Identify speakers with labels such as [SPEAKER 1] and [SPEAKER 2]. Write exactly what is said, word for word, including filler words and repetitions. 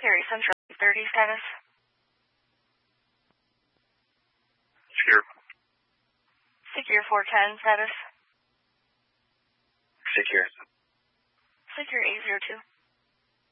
[SPEAKER 1] Gary Central thirty status.
[SPEAKER 2] Secure.
[SPEAKER 1] Secure four ten status.
[SPEAKER 2] Secure.
[SPEAKER 1] Secure eight zero two.